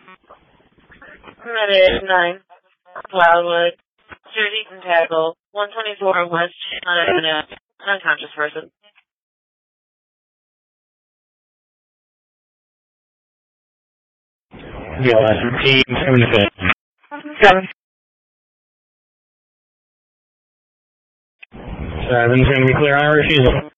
Medic 9, Wildwood, Stuart Eaton tackle, 124 West, an unconscious person. BLS, repeat, 7. 7's going to be clear on refusal.